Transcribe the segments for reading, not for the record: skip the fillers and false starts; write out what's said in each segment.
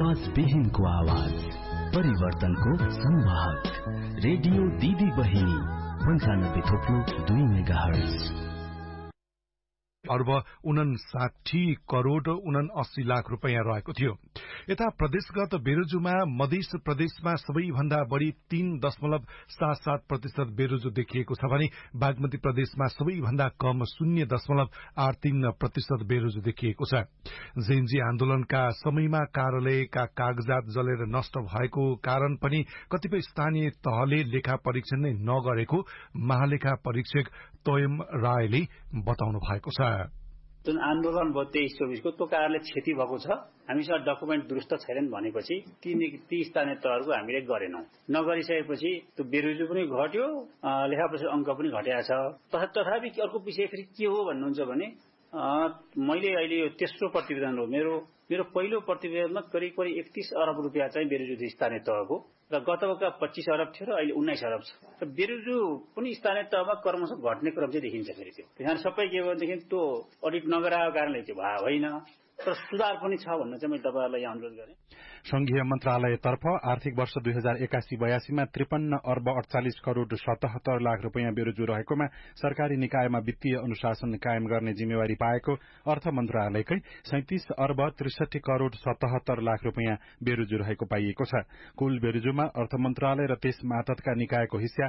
आवाज विहीनको आवाज, परिवर्तनको संवाहक, रेडियो दिदी बहिनी 95.2 मेगाहर्ज। अर्ब 59 करोड़ 79 लाख रुपैयाँ रहेको थियो। यता प्रदेशगत बेरोजोमा मध्य प्रदेशमा सबैभन्दा बढ़ी 3.77% बेरोजो देखिएको छ भने बागमती प्रदेशमा सबैभन्दा कम 0.83% बेरोजो देखिएको छ। जेएनजी आन्दोलनका समयमा कार्यालयका कागजात जलेर नष्ट भएको कारण पनि कतिपय स्थानीय तहले लेखा परीक्षण नै नगरेको महालेखा परीक्षक तोयम रायले बताउनु भएको छ। जुन आन्दोलन भयो 23-24 को त्यो कारणले क्षति भएको छ। हामीसँग डकुमेन्ट दुरुस्त छैनन् भनेपछि ती स्थानीय तहहरुको हामीले गरेनौं। नगरिसकेपछि त्यो बेरोजगारी पनि घट्यो, लेखापरीक्षण अंक पनि घटेको छ। तथापि अर्को विषय फेरि के हो भन्नुहुन्छ भने मैले अहिले यो तेस्रो प्रतिवेदन हो। मेरो पहिलो प्रतिवेदनमा करिब 31 अरब रुपैयाँ चाहिँ बेरोजगारी थियो स्थानीय तहको र गतका 25 अरब थियो र अहिले 19 अरब छ। र बेरोजगारी पनि स्थानीय तहमा क्रमशः घट्ने क्रम चाहिँ देखिन्छ फेरि त्यो। त्यहाँ सबै के भनेदेखि त्यो अडिट नगराएको कारणले त्यो होइन, तर सुधार पनि छ भन्न चाहिँ मैले तपाईहरुलाई अनुरोध गरे। संघीय मन्त्रालयतर्फ आर्थिक वर्ष 2081-82 मा 53 अर्ब 48 करोड़ 77 लाख रुपैयाँ बेरोजगार रहेकोमा सरकारी निकायमा वित्तीय अनुशासन कायम गर्ने जिम्मेवारी पाएको अर्थ मन्त्रालयकै 37 अर्ब 63 करोड़ 77 लाख रुपैयाँ बेरोजगार रहेको पाइएको छ। कुल बेरोजगारमा अर्थ मन्त्रालय र त्यस मातहतका निकायको हिस्सा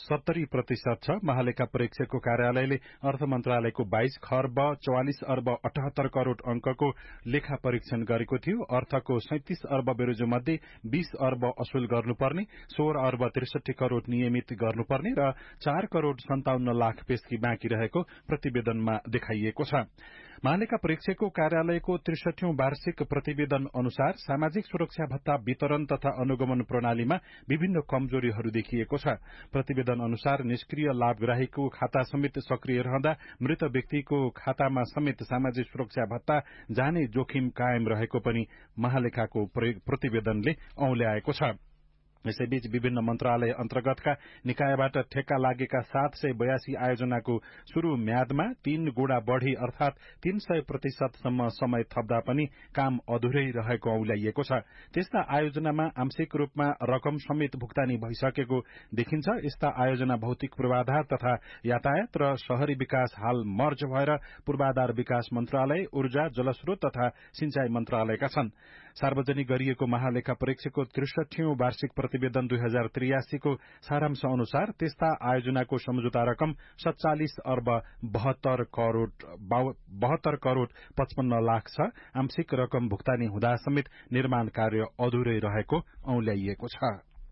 70% छ। महालेखा परीक्षकको कार्यालयले अर्थ मन्त्रालयको 22 खर्ब 44 अर्ब 78 करोड़ अंकको लेखा परीक्षण गरेको थियो। अर्थको 37 अर्ब बेरोजगार मध्ये 20 अर्ब असुल गर्नुपर्ने, 16 अर्ब 63 करोड़ नियमित गर्नुपर्ने र 4 करोड़ 57 लाख पेस्की बाँकी रहेको प्रतिवेदनमा देखाइएको छ। महालेखा परीक्षकको कार्यालयको 63औं वार्षिक प्रतिवेदन अनुसार सामाजिक सुरक्षा भत्ता वितरण तथा अनुगमन प्रणालीमा विभिन्न कमजोरीहरू देखिएको छ। प्रतिवेदन अनुसार निष्क्रिय लाभग्राहीको खाता समेत सक्रिय रहँदा मृत व्यक्तिको खातामा समेत सामाजिक सुरक्षा भत्ता जाने जोखिम कायम रहेको पनि महालेखाको प्रतिवेदनले औल्याएको छ। यसैबीच विभिन्न मन्त्रालय अन्तर्गतका निकायबाट ठेक्का लागेका 782 आयोजनाको शुरू म्यादमा 3 गुणा बढ़ी अर्थात 300% सम्म समय थप्दा पनि काम अधुरै रहेको औल्याइएको छ। त्यस्ता आयोजनामा आंशिक रूपमा रकम समेत भुक्तानी भइसकेको देखिन्छ। यस्ता आयोजना भौतिक पूर्वाधार तथा यातायात र शहरी विकास हाल मर्ज भएर पूर्वाधार विकास मन्त्रालय, ऊर्जा, जलस्रोत तथा सिंचाई मन्त्रालयका छन्। सार्वजनिक गरिएको महालेखा परीक्षकको 63औं वार्षिक प्रतिवेदन 2083 को सारांश अनुसार त्यस्ता आयोजनाको सम्झौता रकम 47 अर्ब 72 करोड़ 55 लाख छ। आंशिक रकम भुक्तानी हुँदा समेत निर्माण कार्य अधुरै रहेको औल्याइएको छ।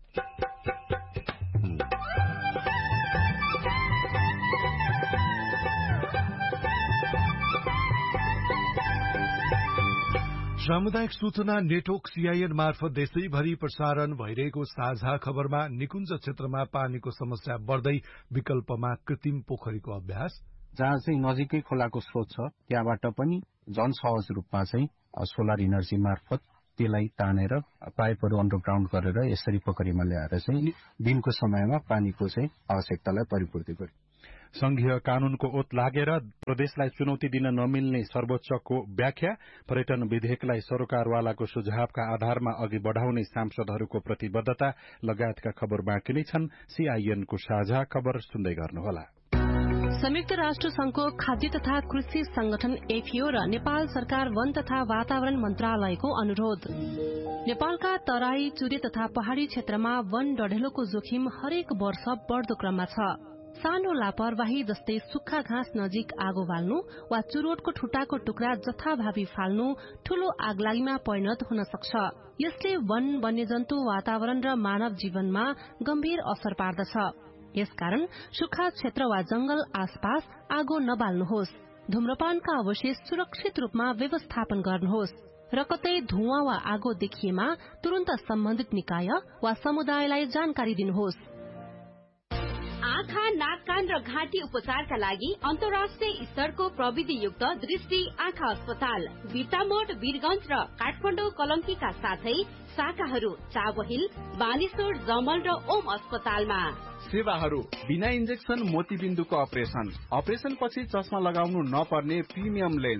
सामुदायिक सूचना नेटवर्क सीआईएन मार्फत देशैभरि प्रसारण भइरहेको साझा खबरमा निकुञ्ज क्षेत्रमा पानीको समस्या बढ्दै विकल्पमा कृत्रिम पोखरीको अभ्यास, जहाँ चाहिँ नजिकै खोलाको स्रोत छ त्यहाँबाट पनि झन सहज रूपमा चाहिँ सोलर इनर्जी मार्फत त्यसलाई तानेर पाइपहरू अन्डरग्राउन्ड गरेर यसरी पोखरीमा ल्याएर चाहिँ दिनको समयमा पानीको चाहिँ आवश्यकतालाई परिपूर्ति गर्यो। संघीय कानूनको ओत लागेर प्रदेशलाई चुनौती दिन नमिल्ने सर्वोच्चको व्याख्या, पर्यटन विधेयकलाई सरकारवालाको सुझावका आधारमा अघि बढ़ाउने सांसदहरूको प्रतिबद्धता लगायतका खबर बाँकी नै छन्। सीआईएनको साझा खबर सुन्दै गर्नुहोला। संयुक्त राष्ट्र संघको खाद्य तथा कृषि संगठन एफएओ र नेपाल सरकार वन तथा वातावरण मन्त्रालयको अनुरोध। नेपालका तराई, चुरे तथा पहाड़ी क्षेत्रमा वन डढेलोको जोखिम हरेक वर्ष बढ़दो क्रममा छ। सानो लापरवाही जस्तै सुक्खा घाँस नजिक आगो बाल्नु वा चुरोटको ठुटाको टुक्रा जथाभावी फाल्नु ठूलो आगलागीमा परिणत हुन सक्छ। यसले वन, वन्यजन्तु, वातावरण र मानव जीवनमा गम्भीर असर पार्दछ। यसकारण सुक्खा क्षेत्र वा जंगल आसपास आगो नबाल्नुहोस्। धूम्रपानका अवशेष सुरक्षित रूपमा व्यवस्थापन गर्नुहोस् र कतै धुवाँ वा आगो देखिएमा तुरन्त सम्बन्धित निकाय वा समुदायलाई जानकारी दिनुहोस्। आँखा, नाक, कान र घाँटी उपचारका लागि अन्तर्राष्ट्रिय स्तरको प्रविधियुक्त दृष्टि आँखा अस्पताल बिर्तामोड, वीरगंज र काठमाडौँ कलंकीका साथै शाखाहरू चाबहिल, बानेश्वर, जमल र ओम अस्पतालमा। सेवाहरू बिना इन्जेक्सन मोतीबिन्दुको अपरेसन पछि चस्मा लगाउनु नपर्ने प्रिमियम लेन्स,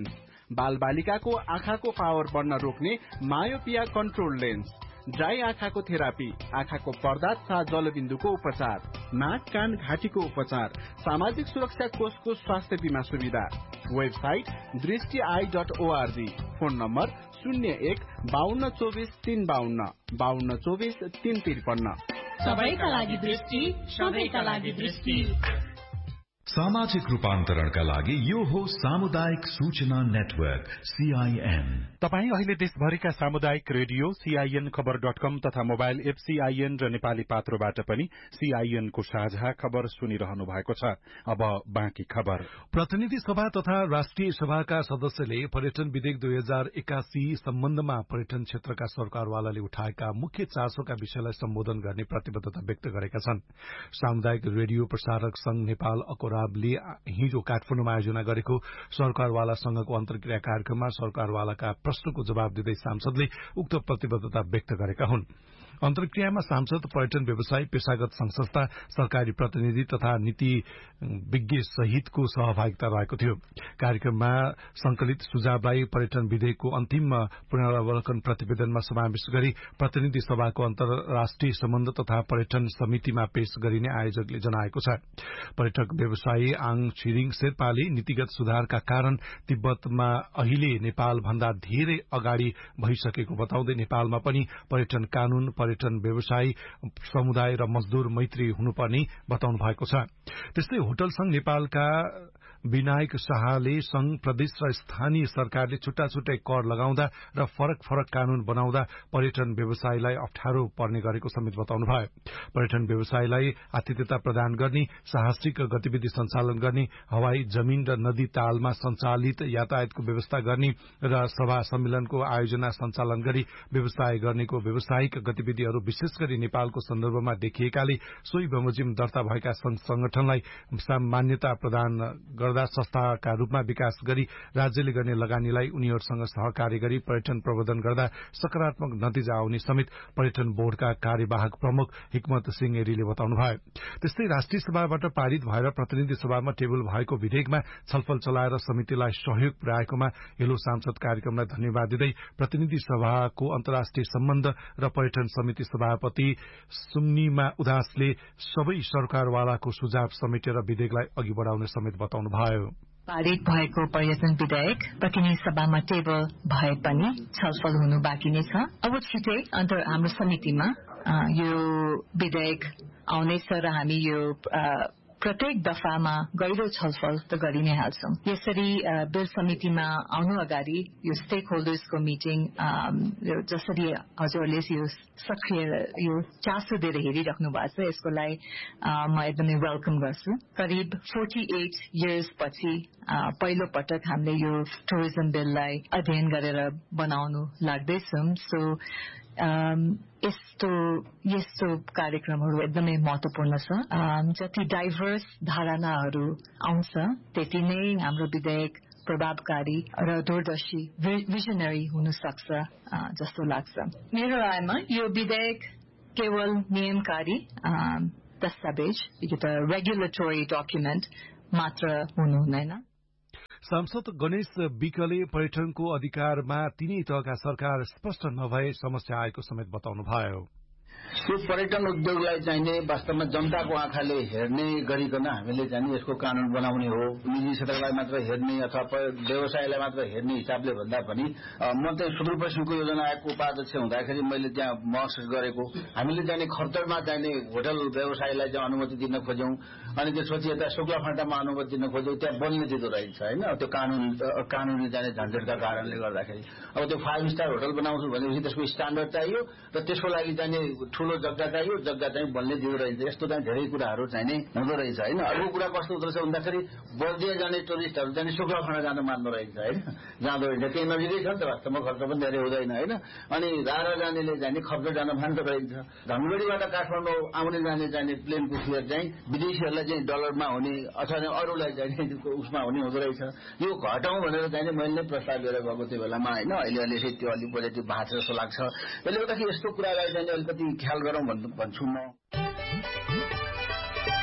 बालबालिकाको आँखाको पावर बढ्न रोक्ने मायोपिया कन्ट्रोल लेन्स, ड्राई आँखाको थेरापी, आँखाको पर्दा तथा जलबिन्दुको उपचार, नाक कान घाँटीको उपचार, सामाजिक सुरक्षा कोषको स्वास्थ्य बीमा सुविधा। Website दृष्टि.org, phone number 01-5224-352, 5224-353। सबैका लागि दृष्टि, सबैका लागि दृष्टि। सामाजिक रूपान्तरणका लागि यो हो सामुदायिक सूचना नेटवर्क CIN। तपाई अहिले देशभरिका सामुदायिक रेडियो CIN खबर.com तथा मोबाइल एप CIN र नेपाली पात्रोबाट पनि CIN को साझा खबर सुनिरहनु भएको छ। अब बाँकी खबर। प्रतिनिधि सभा तथा राष्ट्रिय सभाका सदस्यले पर्यटन विधेयक 2081 सम्बन्धमा पर्यटन क्षेत्रका सरकारवालाले उठाएका मुख्य चासोका विषयलाई सम्बोधन गर्ने प्रतिबद्धता व्यक्त गरेका छन्। सामुदायिक रेडियो प्रसारक संघ नेपाल ले हिजो काठमाडौँमा आयोजना गरेको सरकारवालासँगको अन्तर्क्रिया कार्यक्रममा सरकारवालाका प्रश्नको जवाब दिँदै सांसदले उक्त प्रतिबद्धता व्यक्त गरेका हुन्। अन्तर्क्रियामा सांसद, पर्यटन व्यवसायी, पेशागत संघ संस्था, सरकारी प्रतिनिधि तथा नीति विज्ञ सहितको सहभागिता रहेको थियो। कार्यक्रममा संकलित सुझावलाई पर्यटन विधेयकको अन्तिम पुनरावलोकन प्रतिवेदनमा समावेश गरी प्रतिनिधि सभाको अन्तर्राष्ट्रिय सम्बन्ध तथा पर्यटन समितिमा पेश गरिने आयोजकले जनाएको छ। पर्यटक व्यवसायी आङ छिरिङ शेर्पाले नीतिगत सुधारका कारण तिब्बतमा अहिले नेपाल भन्दा धेरै अगाडि भइसकेको बताउँदै नेपालमा पनि पर्यटन कानून, पर्यटन व्यवसायी समुदाय र मजदूर मैत्री हुनुपर्ने बताउनु भएको छ। त्यस्तै होटल संघ नेपालका विनायक शाहले संघ, प्रदेश र स्थानीय सरकारले छुट्टा छुट्टै कर लगाउँदा र फरक फरक कानून बनाउँदा पर्यटन व्यवसायीलाई अप्ठ्यारो पर्ने गरेको समेत बताउनु भयो। पर्यटन व्यवसायीलाई आतिथ्यता प्रदान गर्ने, साहसिक गतिविधि सञ्चालन गर्ने, हवाई, जमीन र नदी तालमा सञ्चालित यातायातको व्यवस्था गर्ने र सभा सम्मेलनको आयोजना सञ्चालन गरी व्यवसाय गर्नेको व्यावसायिक गतिविधिहरू विशेष गरी नेपालको सन्दर्भमा देखिएकाले सोही बमोजिम दर्ता भएका संघ संगठनलाई मान्यता प्रदान गर्दा संस्थाका रूपमा विकास गरी राज्यले गर्ने लगानीलाई उनीहरूसँग सहकार्य गरी पर्यटन प्रबन्धन गर्दा सकारात्मक नतिजा आउने समेत पर्यटन बोर्डका कार्यवाहक प्रमुख हिक्मत सिंह एरीले बताउनुभयो। त्यस्तै राष्ट्रिय सभाबाट पारित भएर प्रतिनिधि सभामा टेबल भएको विधेयकमा छलफल चलाएर समितिलाई सहयोग पुर्याएकोमा हेलो सांसद कार्यक्रमलाई धन्यवाद दिँदै प्रतिनिधि सभाको अन्तर्राष्ट्रिय सम्बन्ध र पर्यटन समिति सभापति सुम्निमा उदासले सबै सरकारवालाको सुझाव समेटेर विधेयकलाई अघि बढाउने समेत बताउनु भयो। पारित भएको पर्यटन विधेयक प्रतिनिधि सभामा टेबल भए पनि छलफल हुनु बाँकी नै छ। अब छिटै हाम्रो समितिमा यो विधेयक आउनेछ र हामी यो प्रत्येक दफामा गहिरो छलफल त गरि नै हाल्छौं। यसरी बिल समितिमा आउनु अगाडि यो स्टेक होल्डर्सको मिटिङ जसरी हजुरले यो सक्रिय यो चासो दिएर हेरिराख्नु भएको छ, यसको लागि म एकदमै वेलकम गर्छु। करिब 48 इयर्स पछि पहिलो पटक हामीले यो टुरिज्म बिललाई अध्ययन गरेर बनाउनु लाग्दैछौँ। सो यस्तो कार्यक्रमहरू एकदमै महत्वपूर्ण छ। जति डाइभर्स धारणाहरू आउँछ त्यति नै हाम्रो विधेयक प्रभावकारी र दूरदर्शी विजनरी हुन सक्छ जस्तो लाग्छ। मेरो रायमा यो विधेयक केवल नियमकारी दस्तावेज, एउटा रेगुलेटरी डकुमेन्ट मात्र हुनु हुँदैन। सांसद गणेश विकले पर्यटनको अधिकारमा तीनै तहका सरकार स्पष्ट नभए समस्या आएको समेत बताउनुभयो। यो पर्यटन उद्योगलाई चाहिने वास्तवमा जनताको आँखाले हेर्ने गरिकन हामीले चाहिँ यसको कानून बनाउने हो। निजी क्षेत्रलाई मात्र हेर्ने अथवा व्यवसायलाई मात्र हेर्ने हिसाबले भन्दा पनि म चाहिँ सुदूरपश्चिमको योजना आयोगको उपाध्यक्ष हुँदाखेरि मैले त्यहाँ महसुस गरेको हामीले चाहिने खर्चमा चाहिने होटल व्यवसायलाई चाहिँ अनुमति दिन खोज्यौं अनि त्यसपछि यता शुक्ला फाँटामा अनुमति दिन खोज्यौं, त्यहाँ बोल्ने दिँदो रहेछ होइन। त्यो कानूनले जाने झन्झटका कारणले गर्दाखेरि अब त्यो 5 स्टार होटल बनाउँछु भनेपछि त्यसको स्ट्यान्डर्ड चाहियो र त्यसको लागि चाहिने ठूलो जग्गा चाहियो, जग्गा चाहिँ बन्ने दिँदो रहेछ। यस्तो चाहिँ धेरै कुराहरू चाहिने हुँदो रहेछ होइन। अर्को कुरा कस्तो हुँदो रहेछ भन्दाखेरि बर्दिया जाने टुरिस्टहरू चाहिँ शुक्ला फाँटा जान मान्दो रहेछ होइन, जाँदो रहेछ। त्यही नजिकै छ नि त, वास्तवमा खर्च पनि धेरै हुँदैन होइन। अनि रारा जानेले चाहिँ खर्च जान मान्दो रहेछ। धनगढीबाट काठमाडौँ आउने जाने चाहिने प्लेनको फेयर चाहिँ विदेशीहरूलाई चाहिँ डलरमा हुने अथवा अरूलाई चाहिँ उसमा हुने हुँदो रहेछ। यो घटाउँ भनेर चाहिँ मैले नै प्रस्ताव लिएर गएको त्यो बेलामा होइन। अहिले त्यो अलिक पोजिटिभ भएको जस्तो लाग्छ। यसले गर्दाखेरि यस्तो कुरालाई चाहिँ अलिकति ख्याल गरौँ भन्छु म।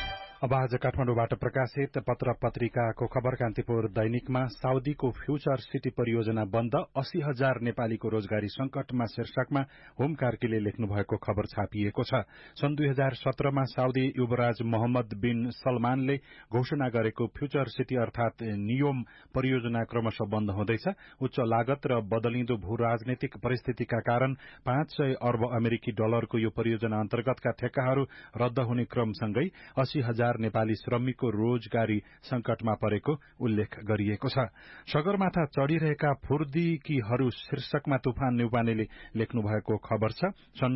अब आज काठमाडौँबाट प्रकाशित पत्र पत्रिकाको खबर कान्तिपुर दैनिकमा साउदीको फ्यूचर सिटी परियोजना बन्द 80,000 नेपालीको रोजगारी संकटमा शीर्षकमा होम कार्कीले लेख्नु भएको खबर छापिएको छ। सन् 2017मा साउदी युवराज मोहम्मद बिन सलमानले घोषणा गरेको फ्यूचर सिटी अर्थात नियोम परियोजना क्रमशः बन्द हुँदैछ। उच्च लागत र बदलिँदो भू राजनीतिक परिस्थितिका कारण 500 अर्ब अमेरिकी डलरको यो परियोजना अन्तर्गतका ठेक्काहरू रद्द हुने क्रमसँगै 80,000 नेपाली श्रमिकको रोजगारी संकटमा परेको उल्लेख गरिएको छ। सगरमाथा चढ़िरहेका फुर्दिकीहरू शीर्षकमा तुफान न्युपानेले लेख्नु भएको खबर छ। सन्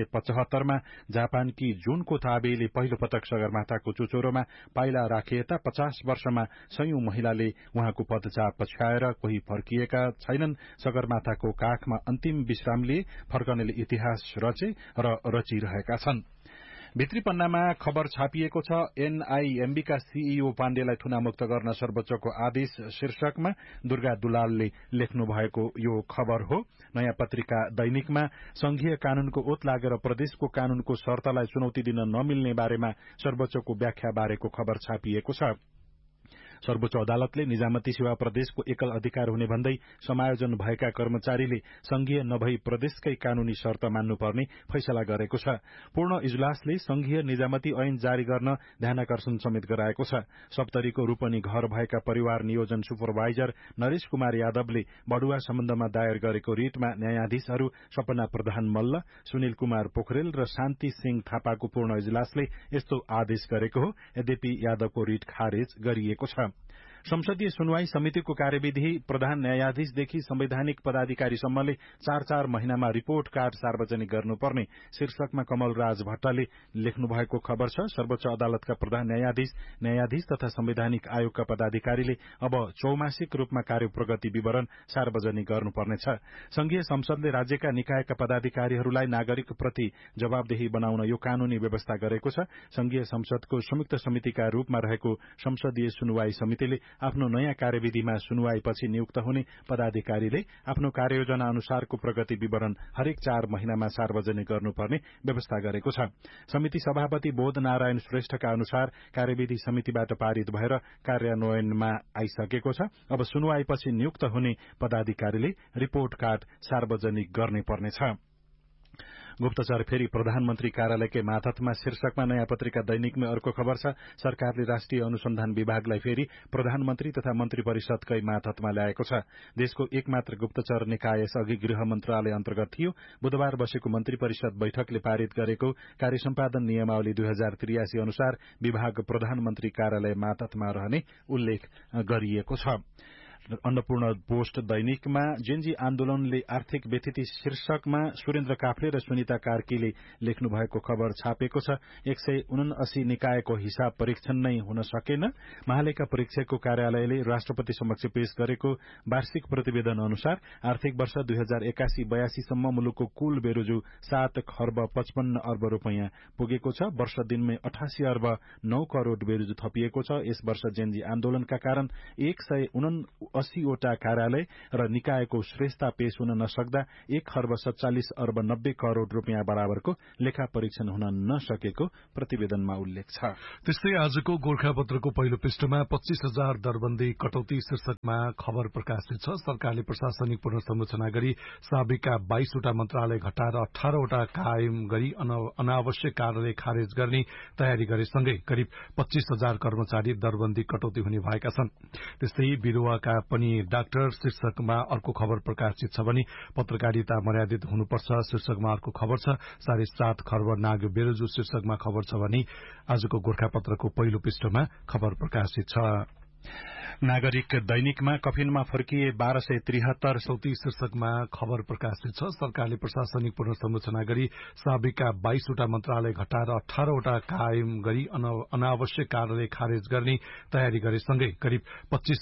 1975मा जापानकी जुनको ताबेले पहिलो पटक सगरमाथाको चुचुरोमा पाइला राखिएता 50 वर्षमा सयौं महिलाले उहाँको पदचाप पछ्याएर कोही फर्किएका छैनन्। सगरमाथाको काखमा अन्तिम विश्राम लिए फर्कनेले इतिहास रचे र रचिरहेका छन्। भित्री पन्नामा खबर छापिएको छ। एनआईएमबीका सीईओ पाण्डेलाई थुनामुक्त गर्न सर्वोच्चको आदेश शीर्षकमा दुर्गा दुलालले लेख्नु भएको यो खबर हो। नयाँ पत्रिका दैनिकमा संघीय कानूनको ओत लागेर प्रदेशको कानूनको शर्तलाई चुनौती दिन नमिल्ने बारेमा सर्वोच्चको व्याख्या बारेको खबर छापिएको छ। सर्वोच्च अदालतले निजामती सेवा प्रदेशको एकल अधिकार हुने भन्दै समायोजन भएका कर्मचारीले संघीय नभई प्रदेशकै कानूनी शर्त मान्नुपर्ने फैसला गरेको छ। पूर्ण इजलासले संघीय निजामती ऐन जारी गर्न ध्यानाकर्षण समेत गराएको छ। सप्तरीको रूपनी घर भएका परिवार नियोजन सुपरभाइजर नरेश कुमार यादवले बडुवा सम्बन्धमा दायर गरेको रिटमा न्यायाधीशहरू सपना प्रधान मल्ल, सुनिल कुमार पोखरेल र शान्ति सिंह थापाको पूर्ण इजलासले यस्तो आदेश गरेको हो। यद्यपि यादवको रिट खारेज गरिएको छ। संसदीय सुनवाई समितिको कार्यविधि प्रधान न्यायाधीशदेखि संवैधानिक पदाधिकारीसम्मले 4-4 महिनामा रिपोर्ट कार्ड सार्वजनिक गर्नुपर्ने शीर्षकमा कमल राज भट्टले लेख्नु भएको खबर छ। सर्वोच्च अदालतका प्रधान न्यायाधीश तथा संवैधानिक आयोगका पदाधिकारीले अब चौमासिक रूपमा कार्य प्रगति विवरण सार्वजनिक गर्नुपर्नेछ। संघीय संसदले राज्यका निकायका पदाधिकारीहरूलाई नागरिक प्रति जवाबदेही बनाउन यो कानूनी व्यवस्था गरेको छ। संघीय संसदको संयुक्त समितिका रूपमा रहेको संसदीय सुनवाई समितिले आफ्नो नयाँ कार्यविधिमा सुनवाईपछि नियुक्त हुने पदाधिकारीले आफ्नो कार्ययोजना अनुसारको प्रगति विवरण हरेक 4 महिनामा सार्वजनिक गर्नुपर्ने व्यवस्था गरेको छ। समिति सभापति बोध नारायण श्रेष्ठका अनुसार कार्यविधि समितिबाट पारित भएर कार्यान्वयनमा आइसकेको छ। अब सुनवाईपछि नियुक्त हुने पदाधिकारीले रिपोर्ट कार्ड सार्वजनिक गर्ने पर्नेछ। गुप्तचर फेरि प्रधानमन्त्री कार्यालयकै मातहतमा शीर्षकमा नयाँ पत्रिका दैनिकमा अर्को खबर छ। सरकारले राष्ट्रिय अनुसन्धान विभागलाई फेरि प्रधानमन्त्री तथा मन्त्री परिषदकै मातहतमा ल्याएको छ। देशको एकमात्र गुप्तचर निकाय यसअघि गृह मन्त्रालय अन्तर्गत थियो। बुधबार बसेको मन्त्री परिषद बैठकले पारित गरेको कार्यसम्पादन नियमावली 2083 अनुसार विभाग प्रधानमन्त्री कार्यालय मातहतमा रहने उल्लेख गरिएको छ। अन्नपूर्ण पोस्ट दैनिकमा जेनजी आन्दोलनले आर्थिक व्यथिति शीर्षकमा सुरेन्द्र काफ्ले र सुनिता कार्कीले लेख्नु भएको खबर छापेको छ। 179 निकायको हिसाब परीक्षण नै हुन सकेन। महालेखा परीक्षकको कार्यालयले राष्ट्रपति समक्ष पेश गरेको वार्षिक प्रतिवेदन अनुसार आर्थिक वर्ष 2081-82 सम्म मुलुकको कुल बेरोजु 7 खर्ब 55 अर्ब रूपैयाँ पुगेको छ। वर्ष दिनमै 88 अर्ब 9 करोड़ बेरोजु थपिएको छ। यस वर्ष जेनजी आन्दोलनका कारण 180 वटा कार्यालय र निकायको श्रेष्ठता पेश हुन नसक्दा 1 खर्ब 47 अर्ब 90 करोड़ रूपियाँ बराबरको लेखा परीक्षण हुन नसकेको प्रतिवेदनमा उल्लेख छ। त्यस्तै आजको गोर्खापत्रको पहिलो पृष्ठमा 25,000 दरबन्दी कटौती शीर्षकमा खबर प्रकाशित छ। सरकारले प्रशासनिक पुनर्संरचना गरी साबिकका 22 वटा मन्त्रालय घटाएर 18 वटा कायम गरी अनावश्यक कार्यालय खारेज गर्ने तयारी गरेसँगै करिब 25,000 कर्मचारी दरबन्दी कटौती हुने भएका छन्। त्यस्तै बिरुवाका पनि डाक्टर शीर्षकमा अर्को खबर प्रकाशित छ भने पत्रकारिता मर्यादित हुनुपर्छ शीर्षकमा अर्को खबर छ। 7.5 खर्ब नाग बेरोजु शीर्षकमा खबर छ भने आजको गोर्खापत्रको पहिलो पृष्ठमा खबर प्रकाशित छ। नागरिक दैनिकमा कफिनमा फर्किए 1273 शीर्षकमा खबर प्रकाशित छ। सरकारले प्रशासनिक पुनर्संरचना गरी साबिकका 22 वटा मन्त्रालय घटाएर 18 वटा कायम गरी अनावश्यक कार्यालय खारेज गर्ने तयारी गरेसँगै करिब